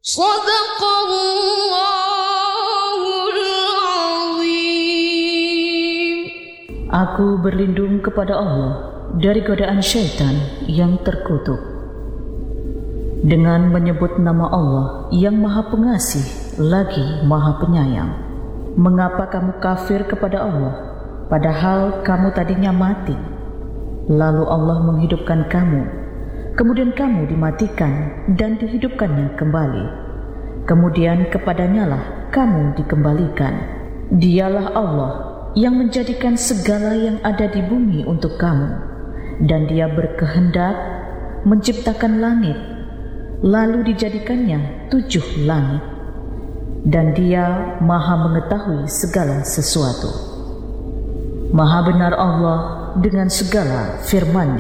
Shadaqallahul Azim. Aku berlindung kepada Allah dari godaan syaitan yang terkutuk. Dengan menyebut nama Allah yang Maha Pengasih lagi Maha Penyayang. Mengapa kamu kafir kepada Allah, padahal kamu tadinya mati? Lalu Allah menghidupkan kamu, kemudian kamu dimatikan dan dihidupkannya kembali. Kemudian kepadanyalah kamu dikembalikan. Dialah Allah yang menjadikan segala yang ada di bumi untuk kamu, dan Dia berkehendak menciptakan langit, lalu dijadikannya 7 langit, dan Dia Maha mengetahui segala sesuatu. Maha benar Allah dengan segala firman-Nya.